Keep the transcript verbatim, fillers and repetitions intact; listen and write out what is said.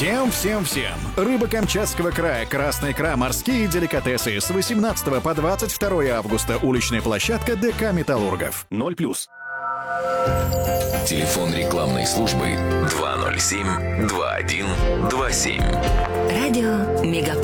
Всем-всем-всем! Рыба Камчатского края, красная икра, морские деликатесы с восемнадцатого по двадцать второе августа. Уличная площадка ДК «Металлургов». ноль плюс. Телефон рекламной службы два ноль семь два один два семь. Радио Мегаполис.